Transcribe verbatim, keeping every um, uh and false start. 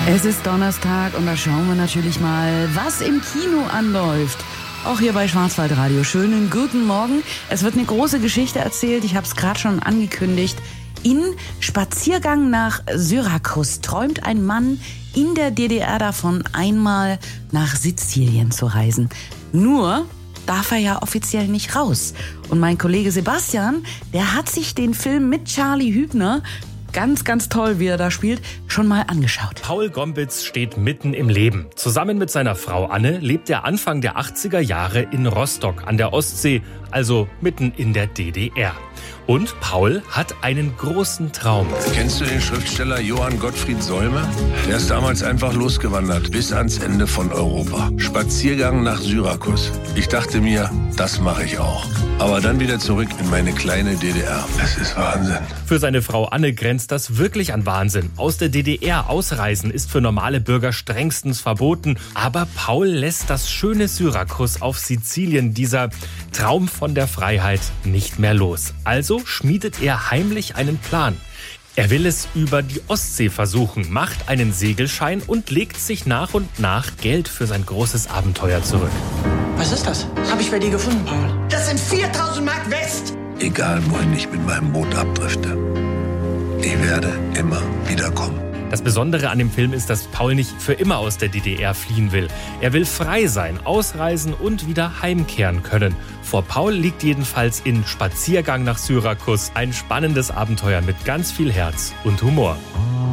Es ist Donnerstag und da schauen wir natürlich mal, was im Kino anläuft. Auch hier bei Schwarzwaldradio. Schönen guten Morgen. Es wird eine große Geschichte erzählt. Ich habe es gerade schon angekündigt. In Spaziergang nach Syrakus träumt ein Mann in der D D R davon, einmal nach Sizilien zu reisen. Nur darf er ja offiziell nicht raus. Und mein Kollege Sebastian, der hat sich den Film mit Charlie Hübner, ganz, ganz toll, wie er da spielt, schon mal angeschaut. Paul Gombitz steht mitten im Leben. Zusammen mit seiner Frau Anne lebt er Anfang der achtziger Jahre in Rostock an der Ostsee, also mitten in der D D R. Und Paul hat einen großen Traum. Kennst du den Schriftsteller Johann Gottfried Solme? Der ist damals einfach losgewandert, bis ans Ende von Europa. Spaziergang nach Syrakus. Ich dachte mir, das mache ich auch. Aber dann wieder zurück in meine kleine D D R. Es ist Wahnsinn. Für seine Frau Anne grenzt das wirklich an Wahnsinn. Aus der D D R ausreisen ist für normale Bürger strengstens verboten. Aber Paul lässt das schöne Syrakus auf Sizilien, dieser Traum von der Freiheit, nicht mehr los. Also schmiedet er heimlich einen Plan. Er will es über die Ostsee versuchen, macht einen Segelschein und legt sich nach und nach Geld für sein großes Abenteuer zurück. Was ist das? Hab ich bei dir gefunden, Paul. Das sind viertausend Mark West. Egal, wohin ich mit meinem Boot abdrifte, ich werde immer wiederkommen. Das Besondere an dem Film ist, dass Paul nicht für immer aus der D D R fliehen will. Er will frei sein, ausreisen und wieder heimkehren können. Vor Paul liegt jedenfalls in Spaziergang nach Syrakus ein spannendes Abenteuer mit ganz viel Herz und Humor.